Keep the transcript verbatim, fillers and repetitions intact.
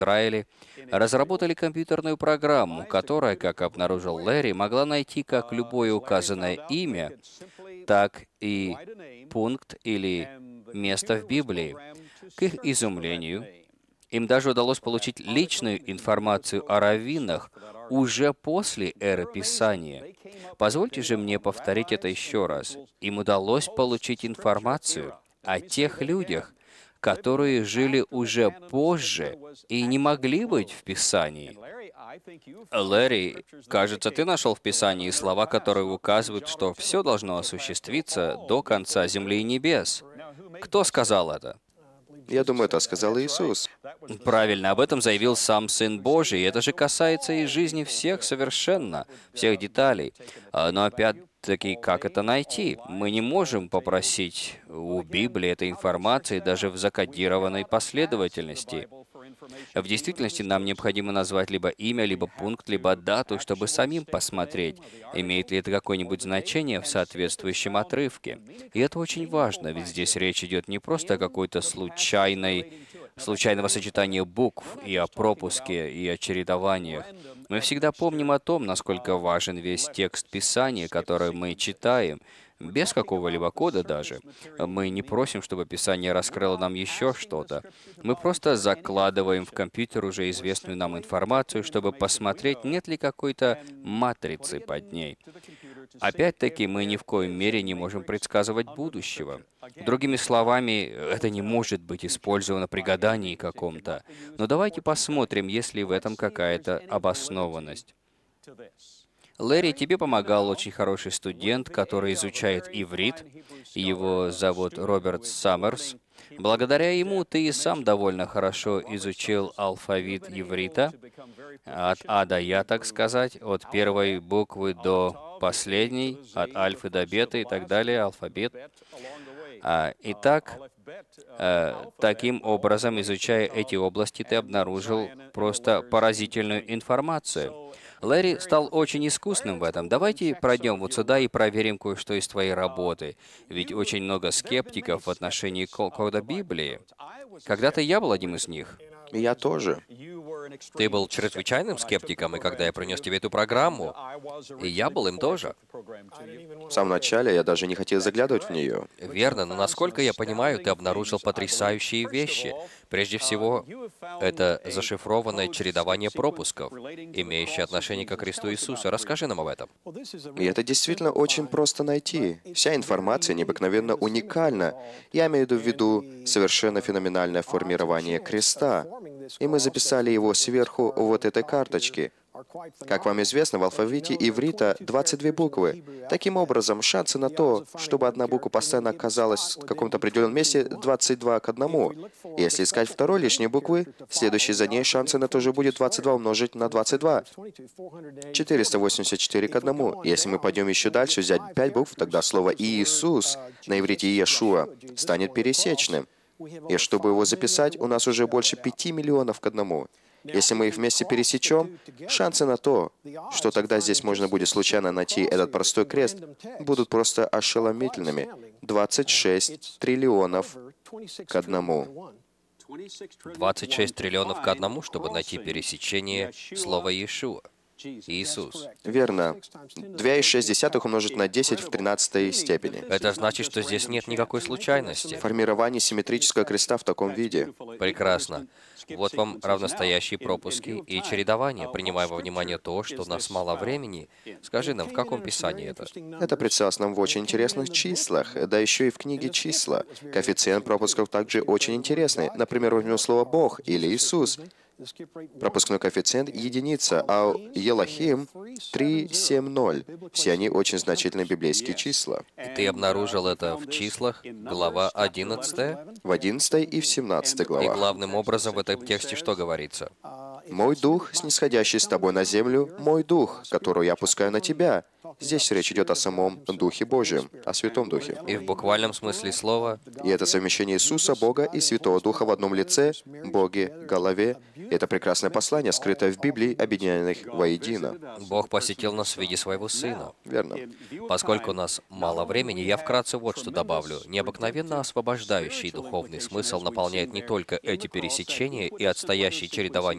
Израиле разработали компьютерную программу, которая, как обнаружил Лэри, могла найти как любое указанное имя, так и пункт или место в Библии. К их изумлению, им даже удалось получить личную информацию о раввинах уже после эры Писания. Позвольте же мне повторить это еще раз. Им удалось получить информацию о тех людях, которые жили уже позже и не могли быть в Писании. Лэри, кажется, ты нашел в Писании слова, которые указывают, что все должно осуществиться до конца земли и небес. Кто сказал это? Я думаю, это сказал Иисус. Правильно, об этом заявил сам Сын Божий. Это же касается и жизни всех совершенно, всех деталей. А, Но опять-таки, как это найти? Мы не можем попросить у Библии этой информации даже в закодированной последовательности. В действительности нам необходимо назвать либо имя, либо пункт, либо дату, чтобы самим посмотреть, имеет ли это какое-нибудь значение в соответствующем отрывке. И это очень важно, ведь здесь речь идет не просто о какой-то случайной, случайного сочетания букв и о пропуске, и о чередованиях. Мы всегда помним о том, насколько важен весь текст Писания, который мы читаем, без какого-либо кода даже. Мы не просим, чтобы Писание раскрыло нам еще что-то. Мы просто закладываем в компьютер уже известную нам информацию, чтобы посмотреть, нет ли какой-то матрицы под ней. Опять-таки, мы ни в коем мере не можем предсказывать будущего. Другими словами, это не может быть использовано при гадании каком-то. Но давайте посмотрим, есть ли в этом какая-то обоснованность. Лэри, тебе помогал очень хороший студент, который изучает иврит. Его зовут Роберт Саммерс. Благодаря ему ты и сам довольно хорошо изучил алфавит иврита, от А до Я, так сказать, от первой буквы до последней, от альфы до беты и так далее, алфавит. А, Итак, э, таким образом, изучая эти области, ты обнаружил просто поразительную информацию. Лэри стал очень искусным в этом. Давайте пройдем вот сюда и проверим кое-что из твоей работы. Ведь очень много скептиков в отношении ко- кода Библии. Когда-то я был одним из них. И я тоже. Ты был чрезвычайным скептиком, и когда я принес тебе эту программу, и я был им тоже. В самом начале я даже не хотел заглядывать в нее. Верно, но насколько я понимаю, ты обнаружил потрясающие вещи. Прежде всего, это зашифрованное чередование пропусков, имеющее отношение ко Христу Иисусу. Расскажи нам об этом. И это действительно очень просто найти. Вся информация необыкновенно уникальна. Я имею в виду совершенно феноменальное формирование креста. И мы записали его сверху вот этой карточки. Как вам известно, в алфавите иврита двадцать две буквы. Таким образом, шансы на то, чтобы одна буква постоянно оказалась в каком-то определенном месте, двадцать два к одному. Если искать второй лишней буквы, следующей за ней шансы на то же будет двадцать два умножить на двадцать два. четыреста восемьдесят четыре к одному. Если мы пойдем еще дальше, взять пять букв, тогда слово «Иисус» на иврите «Иешуа» станет пересечным. И чтобы его записать, у нас уже больше пяти миллионов к одному. Если мы их вместе пересечем, шансы на то, что тогда здесь можно будет случайно найти этот простой крест, будут просто ошеломительными. двадцать шесть триллионов к одному. двадцать шесть триллионов к одному, чтобы найти пересечение слова Иешуа. Иисус. Верно. две и шесть десятых умножить на десять в тринадцатой степени. Это значит, что здесь нет никакой случайности. Формирование симметрического креста в таком виде. Прекрасно. Вот вам равностоящие пропуски и чередование, принимая во внимание то, что у нас мало времени. Скажи нам, в каком писании это? Это представилось нам в очень интересных числах, да еще и в книге «Числа». Коэффициент пропусков также очень интересный. Например, возьмем слово «Бог» или «Иисус». Пропускной коэффициент — единица, а Елохим — три, семь, ноль. Все они очень значительные библейские числа. И ты обнаружил это в числах, глава одиннадцатая, В одиннадцатой и в семнадцатой и главах. главным образом в этом тексте что говорится? «Мой дух, снисходящий с тобой на землю, мой дух, который я опускаю на тебя». Здесь речь идет о самом Духе Божьем, о Святом Духе. И в буквальном смысле слова, И это совмещение Иисуса, Бога и Святого Духа в одном лице, Боге, голове. Это прекрасное послание, скрытое в Библии, объединенных воедино. Бог посетил нас в виде своего Сына. Верно. Поскольку у нас мало времени, я вкратце вот что добавлю. Необыкновенно освобождающий духовный смысл наполняет не только эти пересечения и отстоящие чередования